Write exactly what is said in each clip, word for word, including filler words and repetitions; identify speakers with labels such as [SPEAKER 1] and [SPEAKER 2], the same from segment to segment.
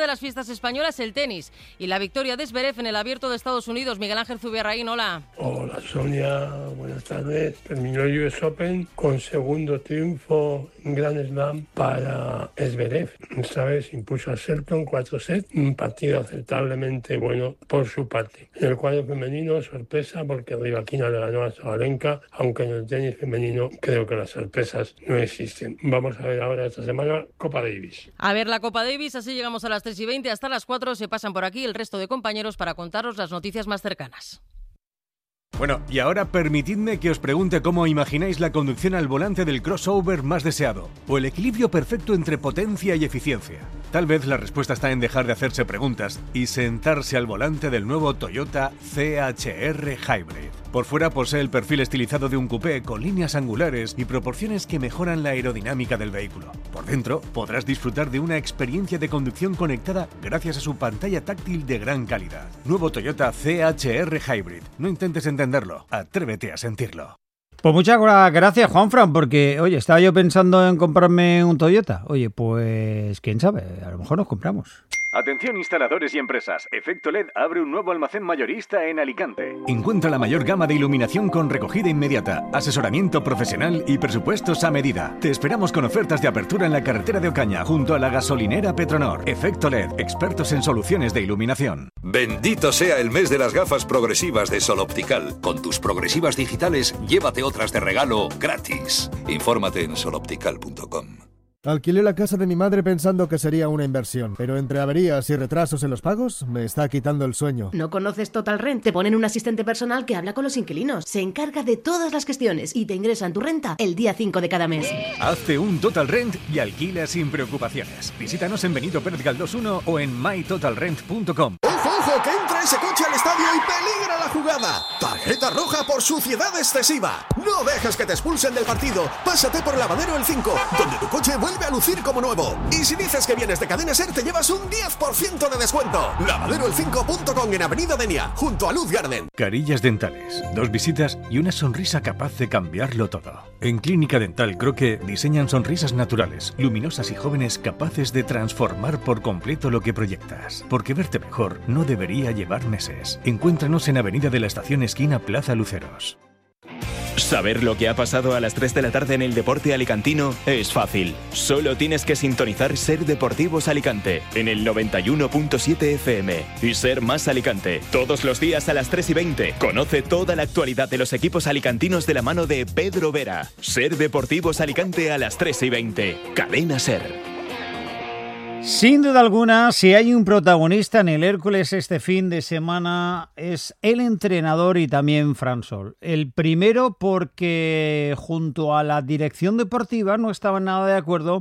[SPEAKER 1] de las fiestas españolas, el tenis y la victoria de Zverev en el Abierto de Estados Unidos. Miguel Ángel Zubiarraín, hola.
[SPEAKER 2] Hola Sonia, buenas tardes. Terminó el U S Open con segundo triunfo en Grand Slam para Zverev. Esta vez impuso a Shelton cuatro sets, un partido aceptablemente bueno por su parte. En el cuadro femenino, sorpresa porque Rybakina le ganó a Sabalenka, aunque en el tenis femenino creo que las sorpresas no existen. Vamos a ver ahora esta semana Copa Davis.
[SPEAKER 1] A ver la Copa Davis, así llegamos a las tres y veinte, hasta las cuatro se pasan por aquí el resto de compañeros para contaros las noticias más cercanas.
[SPEAKER 3] Bueno, y ahora permitidme que os pregunte cómo imagináis la conducción al volante del crossover más deseado, o el equilibrio perfecto entre potencia y eficiencia. Tal vez la respuesta está en dejar de hacerse preguntas y sentarse al volante del nuevo Toyota C H R Hybrid. Por fuera posee el perfil estilizado de un coupé con líneas angulares y proporciones que mejoran la aerodinámica del vehículo. Por dentro podrás disfrutar de una experiencia de conducción conectada gracias a su pantalla táctil de gran calidad. Nuevo Toyota C H R Hybrid. No intentes entenderlo, atrévete a sentirlo.
[SPEAKER 4] Pues muchas gracias, Juanfran, porque, oye, estaba yo pensando en comprarme un Toyota. Oye, pues, quién sabe, a lo mejor nos compramos.
[SPEAKER 3] Atención instaladores y empresas, Efecto L E D abre un nuevo almacén mayorista en Alicante. Encuentra la mayor gama de iluminación con recogida inmediata, asesoramiento profesional y presupuestos a medida. Te esperamos con ofertas de apertura en la carretera de Ocaña, junto a la gasolinera Petronor. Efecto L E D, expertos en soluciones de iluminación.
[SPEAKER 5] Bendito sea el mes de las gafas progresivas de Sol Optical. Con tus progresivas digitales, llévate otras de regalo gratis. Infórmate en sol optical punto com.
[SPEAKER 6] Alquilé la casa de mi madre pensando que sería una inversión, pero entre averías y retrasos en los pagos me está quitando el sueño.
[SPEAKER 7] ¿No conoces Total Rent? Te ponen un asistente personal que habla con los inquilinos, se encarga de todas las gestiones y te ingresan tu renta el día cinco de cada mes.
[SPEAKER 3] Hazte un Total Rent y alquila sin preocupaciones. Visítanos en Benito Pérez Galdós uno o en my total rent punto com.
[SPEAKER 8] ¡Ojo, ojo! ¡Que entra ese coche al estadio y peligra la jugada! Tarjeta roja por suciedad excesiva. No dejes que te expulsen del partido. Pásate por Lavadero El cinco, donde tu coche vuelve a lucir como nuevo. Y si dices que vienes de Cadena Ser, te llevas un diez por ciento de descuento. Lavadero el cinco punto com en Avenida Denia, junto a Luz Garden.
[SPEAKER 3] Carillas dentales, dos visitas y una sonrisa capaz de cambiarlo todo. En Clínica Dental Croque diseñan sonrisas naturales, luminosas y jóvenes capaces de transformar por completo lo que proyectas. Porque verte mejor no debería llevar meses. Encuéntranos en Avenida de la Estación esquina Plaza Luceros.
[SPEAKER 9] Saber lo que ha pasado a las tres de la tarde en el deporte alicantino es fácil. Solo tienes que sintonizar Ser Deportivos Alicante en el noventa y uno punto siete F M y Ser Más Alicante. Todos los días a las tres y veinte. Conoce toda la actualidad de los equipos alicantinos de la mano de Pedro Vera. Ser Deportivos Alicante a las tres y veinte. Cadena Ser.
[SPEAKER 4] Sin duda alguna, si hay un protagonista en el Hércules este fin de semana es el entrenador y también Fran Sol. El primero porque junto a la dirección deportiva no estaban nada de acuerdo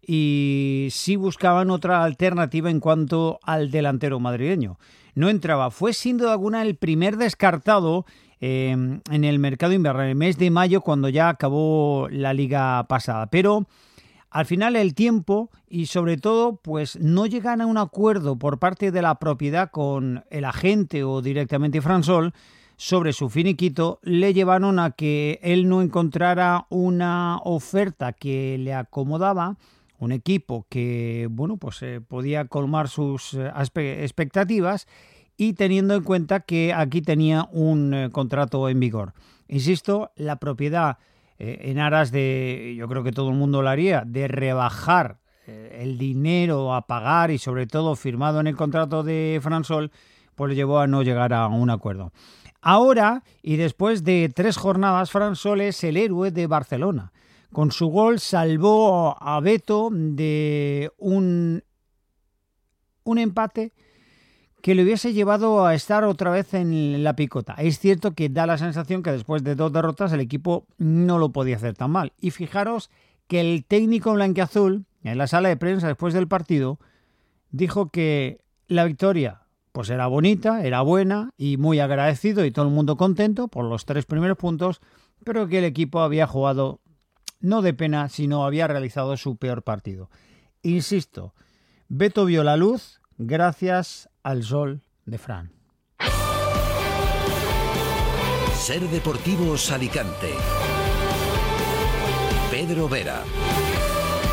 [SPEAKER 4] y sí buscaban otra alternativa en cuanto al delantero madrileño. No entraba, fue sin duda alguna el primer descartado eh, en el mercado invernal, en el mes de mayo cuando ya acabó la liga pasada, pero al final el tiempo y sobre todo pues no llegan a un acuerdo por parte de la propiedad con el agente o directamente Fran Sol sobre su finiquito, le llevaron a que él no encontrara una oferta que le acomodaba, un equipo que bueno pues eh, podía colmar sus eh, expectativas y teniendo en cuenta que aquí tenía un eh, contrato en vigor. Insisto, la propiedad Eh, en aras de, yo creo que todo el mundo lo haría, de rebajar eh, el dinero a pagar y sobre todo firmado en el contrato de Fran Sol, pues le llevó a no llegar a un acuerdo. Ahora, y después de tres jornadas, Fran Sol es el héroe de Barcelona. Con su gol salvó a Beto de un, un empate que le hubiese llevado a estar otra vez en la picota. Es cierto que da la sensación que después de dos derrotas el equipo no lo podía hacer tan mal. Y fijaros que el técnico blanquiazul, en la sala de prensa después del partido, dijo que la victoria pues era bonita, era buena y muy agradecido y todo el mundo contento por los tres primeros puntos, pero que el equipo había jugado no de pena, sino había realizado su peor partido. Insisto, Beto vio la luz gracias al Sol de Fran.
[SPEAKER 5] Ser Deportivos Alicante. Pedro Vera.